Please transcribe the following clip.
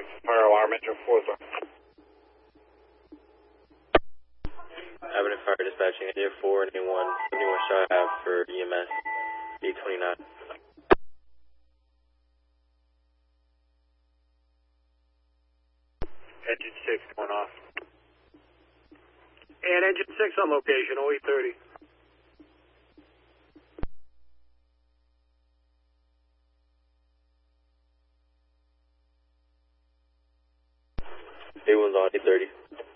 Fire alarm, Metro 4, sir. Avenue Fire Dispatching, Area 4 and A1, 71 shot I have for EMS, 829. Engine 6 going off. And engine 6 on location, 0830. A1's on 830.